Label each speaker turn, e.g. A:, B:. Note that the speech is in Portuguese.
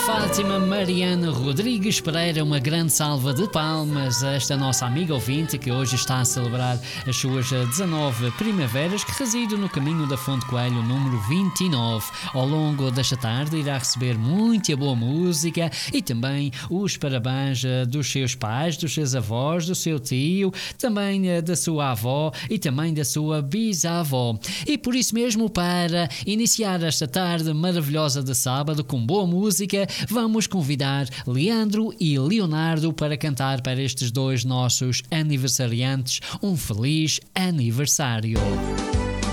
A: Fátima Mariana Rodrigues Pereira, uma grande salva de palmas a esta nossa amiga ouvinte que hoje está a celebrar as suas 19 primaveras, que reside no caminho da Fonte Coelho, número 29. Ao longo desta tarde irá receber muita boa música e também os parabéns dos seus pais, dos seus avós, do seu tio, também da sua avó e também da sua bisavó. E por isso mesmo, para iniciar esta tarde maravilhosa de sábado com boa música, vamos convidar Leandro e Leonardo para cantar para estes dois nossos aniversariantes um feliz aniversário.